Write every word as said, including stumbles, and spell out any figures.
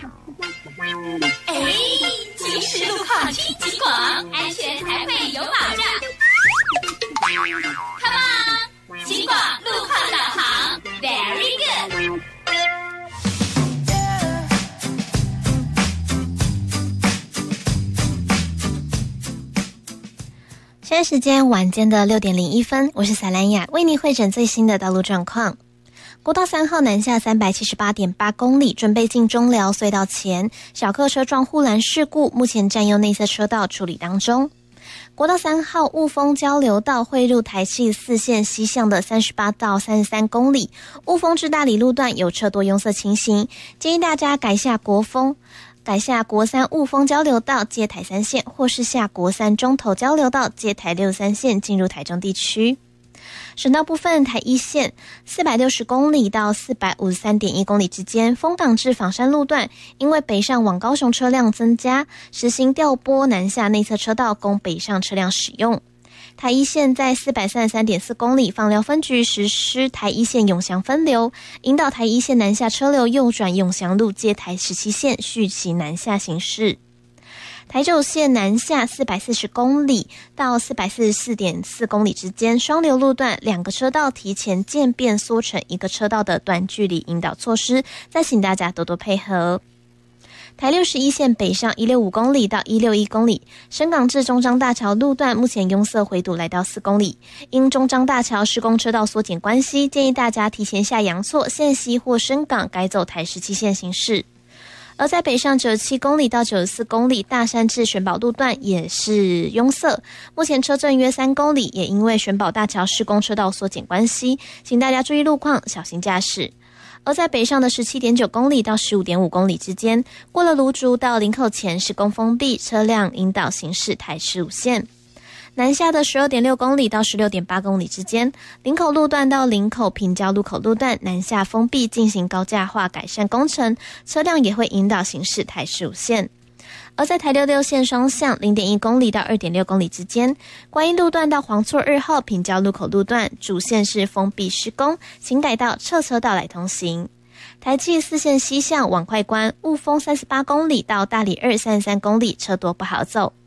哎，行驶路况听极广，安全才会有保障。Come on， 极广路况导航 ，Very good。 现在时间晚间的六点零一分，我是萨兰雅，为您汇整最新的道路状况。国道三号南下三百七十八点八公里，准备进中寮隧道前，小客车撞护栏事故，目前占用内侧车道处理当中。国道三号雾峰交流道汇入台七四线西向的三十八到三十三公里，雾峰至大里路段有车多拥塞情形，建议大家改下国风。改下国三雾峰交流道接台三线，或是下国三中投交流道接台六三线进入台中地区。省道部分，台一线四百六十公里到四百五十三点一公里之间，丰港至枋山路段，因为北上往高雄车辆增加，实行调拨南下内侧车道供北上车辆使用。台一线在四百三十三点四公里，枋寮分局实施台一线永祥分流，引导台一线南下车流右转永祥路接台十七线续其南下行驶。台九线南下四百四十公里到四百四十四点四公里之间，双流路段两个车道提前渐变缩成一个车道的短距离引导措施，再请大家多多配合。台六十一线北上一百六十五公里到一百六十一公里，深港至中彰大桥路段目前拥塞回堵来到四公里，因中彰大桥施工车道缩减关系，建议大家提前下洋错线西或深港改走台十七线行驶。而在北上九十七公里到九十四公里，大山至玄宝路段也是拥塞，目前车阵约三公里，也因为玄宝大桥施工车道缩减关系，请大家注意路况，小心驾驶。而在北上的 十七点九公里到 十五点五公里之间，过了芦竹到林口前施工封闭，车辆引导行驶台十五线。南下的 十二点六公里到 十六点八公里之间，林口路段到林口平交路口路段南下封闭进行高架化改善工程，车辆也会引导行驶台十五线。而在台六六线双向 零点一公里到 二点六公里之间，观音路段到黄厝二号平交路口路段主线是封闭施工，请改道侧车道来通行。台七四线西向往快关雾峰三十八公里到大里二三十三公里，车多不好走。